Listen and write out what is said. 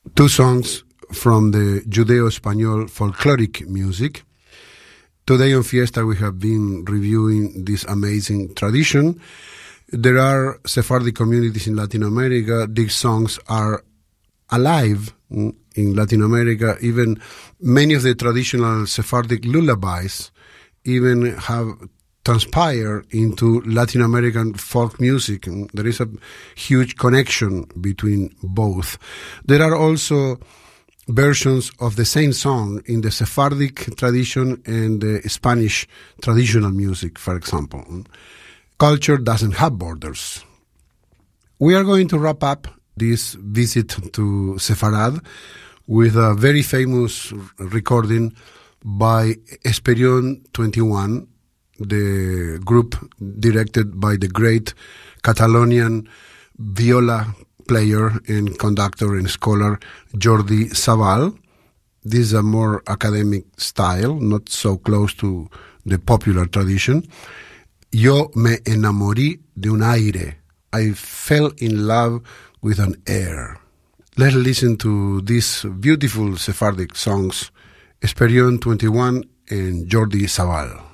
two songs from the Judeo-Espanol folkloric music. Today on Fiesta we have been reviewing this amazing tradition. There are Sephardic communities in Latin America. These songs are alive in Latin America. Even many of the traditional Sephardic lullabies even have transpired into Latin American folk music. There is a huge connection between both. There are also versions of the same song in the Sephardic tradition and the Spanish traditional music, for example. Culture doesn't have borders. We are going to wrap up this visit to Sefarad with a very famous recording by Esperion 21, the group directed by the great Catalonian viola player and conductor and scholar Jordi Savall. This is a more academic style, not so close to the popular tradition. Yo me enamorí de un aire. I fell in love with an air. Let's listen to these beautiful Sephardic songs, Esperion 21 and Jordi Savall.